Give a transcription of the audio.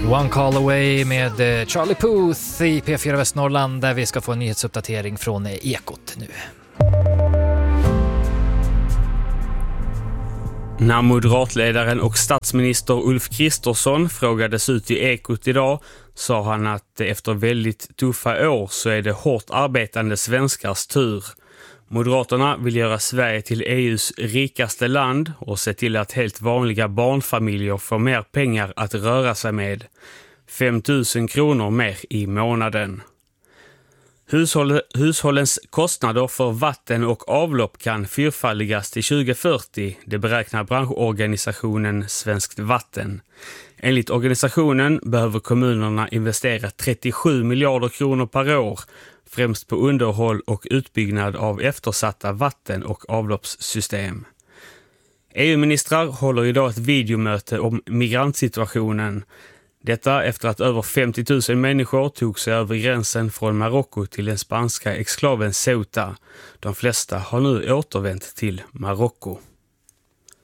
One Call Away med Charlie Puth i P4 Västnorrland, där vi ska få en nyhetsuppdatering från Ekot nu. När moderatledaren och statsminister Ulf Kristersson frågades ut i Ekot idag sa han att efter väldigt tuffa år så är det hårt arbetande svenskars tur. Moderaterna vill göra Sverige till EUs rikaste land och se till att helt vanliga barnfamiljer får mer pengar att röra sig med. 5 000 kronor mer i månaden. Hushållens kostnader för vatten och avlopp kan fyrfaldigas till 2040, det beräknar branschorganisationen Svenskt Vatten. Enligt organisationen behöver kommunerna investera 37 miljarder kronor per år, främst på underhåll och utbyggnad av eftersatta vatten- och avloppssystem. EU-ministrar håller idag ett videomöte om migrantsituationen. Detta efter att över 50 000 människor tog sig över gränsen från Marocko till den spanska exklaven Ceuta. De flesta har nu återvänt till Marocko.